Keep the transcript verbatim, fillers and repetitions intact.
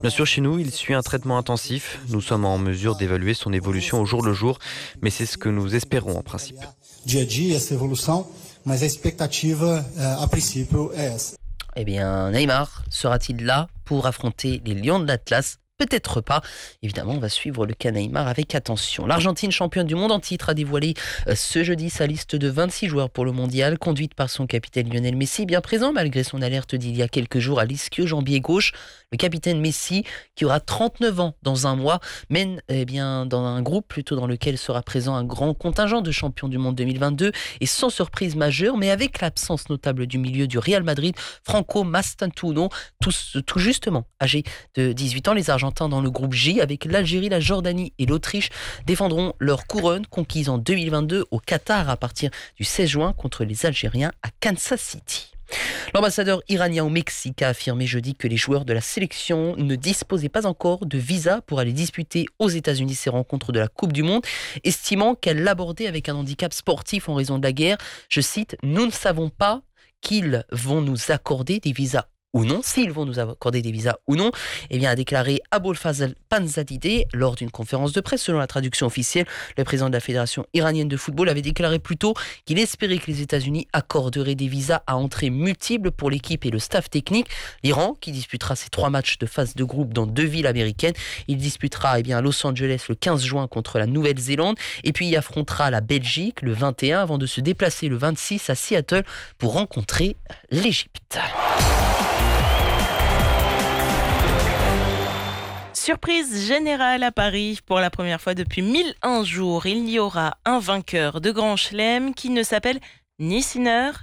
Bien sûr, chez nous, il suit un traitement intensif. Nous sommes en mesure d'évaluer son évolution au jour le jour, mais c'est ce que nous espérons en principe. Dia a dia essa evolução, mas a expectativa, a princípio, é essa. Eh bien, Neymar sera-t-il là pour affronter les Lions de l'Atlas ? Peut-être pas. Évidemment, on va suivre le cas Neymar avec attention. L'Argentine, championne du monde en titre, a dévoilé ce jeudi sa liste de vingt-six joueurs pour le mondial, conduite par son capitaine Lionel Messi, bien présent malgré son alerte d'il y a quelques jours à l'ischio-jambier gauche. Le capitaine Messi, qui aura trente-neuf ans dans un mois, mène eh bien, dans un groupe plutôt dans lequel sera présent un grand contingent de champions du monde deux mille vingt-deux, et sans surprise majeure, mais avec l'absence notable du milieu du Real Madrid, Franco Mastantuono, tout, tout justement âgé de dix-huit ans. Les Argentins dans le groupe J, avec l'Algérie, la Jordanie et l'Autriche, défendront leur couronne conquise en deux mille vingt-deux au Qatar à partir du seize juin contre les Algériens à Kansas City. L'ambassadeur iranien au Mexique a affirmé jeudi que les joueurs de la sélection ne disposaient pas encore de visa pour aller disputer aux États-Unis ces rencontres de la Coupe du Monde, estimant qu'elle l'abordait avec un handicap sportif en raison de la guerre. Je cite, « Nous ne savons pas qu'ils vont nous accorder des visas ou non, s'ils vont nous accorder des visas ou non », eh bien, a déclaré Abul Fazl Panzadideh lors d'une conférence de presse. Selon la traduction officielle, le président de la Fédération iranienne de football avait déclaré plus tôt qu'il espérait que les États-Unis accorderaient des visas à entrée multiples pour l'équipe et le staff technique. L'Iran, qui disputera ses trois matchs de phase de groupe dans deux villes américaines, il disputera eh bien, à Los Angeles le quinze juin contre la Nouvelle-Zélande, et puis il affrontera la Belgique le vingt et un avant de se déplacer le vingt-six à Seattle pour rencontrer l'Égypte. Surprise générale à Paris. Pour la première fois depuis mille un jours, il y aura un vainqueur de Grand Chelem qui ne s'appelle ni Sinner